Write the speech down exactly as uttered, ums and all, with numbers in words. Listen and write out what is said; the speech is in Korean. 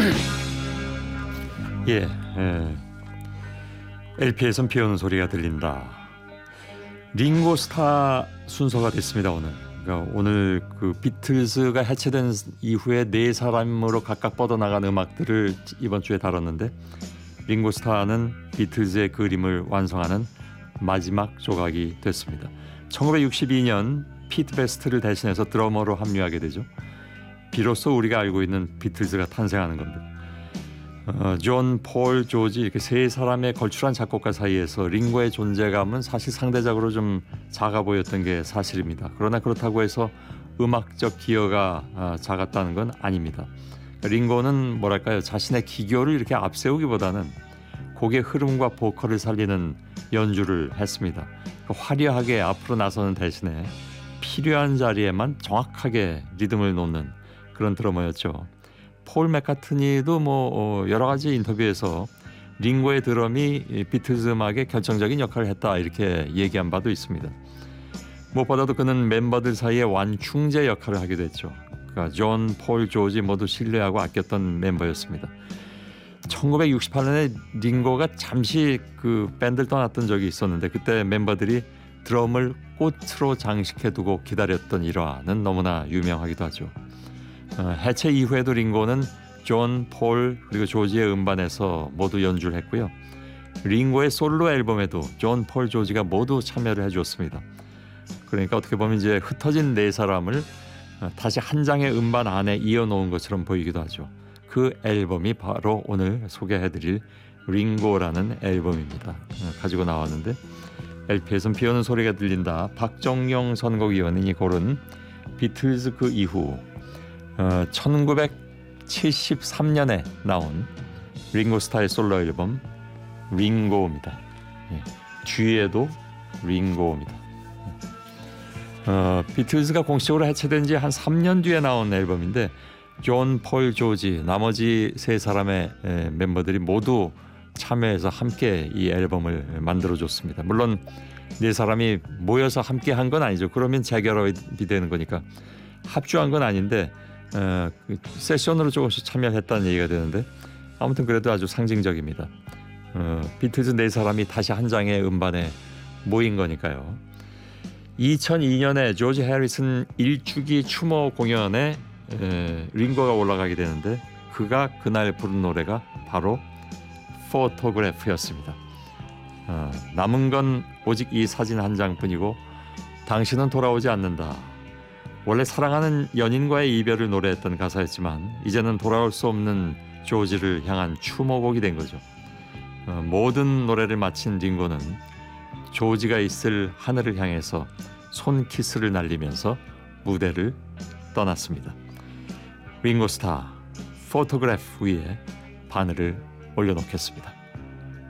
예, 예. 엘피에선 비 오는 소리가 들린다. 링고스타 순서가 됐습니다 오늘. 그러니까 오늘 그 비틀즈가 해체된 이후에 네 사람으로 각각 뻗어나간 음악들을 이번 주에 다뤘는데, 링고스타는 비틀즈의 그림을 완성하는 마지막 조각이 됐습니다. 천구백육십이 년 피트 베스트를 대신해서 드러머로 합류하게 되죠. 비로소 우리가 알고 있는 비틀즈가 탄생하는 겁니다. 어, 존, 폴, 조지 이렇게 세 사람의 걸출한 작곡가 사이에서 링고의 존재감은 사실 상대적으로 좀 작아 보였던 게 사실입니다. 그러나 그렇다고 해서 음악적 기여가 어, 작았다는 건 아닙니다. 링고는 뭐랄까요, 자신의 기교를 이렇게 앞세우기보다는 곡의 흐름과 보컬을 살리는 연주를 했습니다. 화려하게 앞으로 나서는 대신에 필요한 자리에만 정확하게 리듬을 놓는 그런 드러머였죠. 폴 맥카트니도 뭐 여러 가지 인터뷰에서 링고의 드럼이 비틀즈 음악의 결정적인 역할을 했다 이렇게 얘기한 바도 있습니다. 무엇보다도 그는 멤버들 사이의 완충제 역할을 하기도 했죠. 그러니까 존, 폴, 조지 모두 신뢰하고 아꼈던 멤버였습니다. 천구백육십팔 년에 링고가 잠시 그 밴드를 떠났던 적이 있었는데, 그때 멤버들이 드럼을 꽃으로 장식해두고 기다렸던 일화는 너무나 유명하기도 하죠. 어, 해체 이후에도 링고는 존, 폴 그리고 조지의 음반에서 모두 연주를 했고요. 링고의 솔로 앨범에도 존, 폴, 조지가 모두 참여를 해주었습니다. 그러니까 어떻게 보면 이제 흩어진 네 사람을 다시 한 장의 음반 안에 이어놓은 것처럼 보이기도 하죠. 그 앨범이 바로 오늘 소개해드릴 링고라는 앨범입니다. 가지고 나왔는데, 엘피에선 비 오는 소리가 들린다. 박정영 선곡위원이 고른 비틀즈 그 이후 어, 천구백칠십삼 년에 나온 링고스타의 솔로 앨범 링고입니다. 예, 뒤에도 링고입니다. 어, 비틀즈가 공식적으로 해체된 지 한 삼 년 뒤에 나온 앨범인데, 존, 폴, 조지 나머지 세 사람의 에, 멤버들이 모두 참여해서 함께 이 앨범을 만들어줬습니다. 물론 네 사람이 모여서 함께 한 건 아니죠. 그러면 재결합이 되는 거니까 합주한 건 아닌데 어, 그 세션으로 조금씩 참여했다는 얘기가 되는데, 아무튼 그래도 아주 상징적입니다. 어, 비틀즈 네 사람이 다시 한 장의 음반에 모인 거니까요. 이천이 년에 조지 해리슨 일 주기 추모 공연에 에, 링고가 올라가게 되는데, 그가 그날 부른 노래가 바로 포토그래프였습니다. 어, 남은 건 오직 이 사진 한 장뿐이고 당신은 돌아오지 않는다. 원래 사랑하는 연인과의 이별을 노래했던 가사였지만 이제는 돌아올 수 없는 조지를 향한 추모곡이 된 거죠. 어, 모든 노래를 마친 링고는 조지가 있을 하늘을 향해서 손키스를 날리면서 무대를 떠났습니다. 링고스타 포토그래프 위에 바늘을 올려놓겠습니다.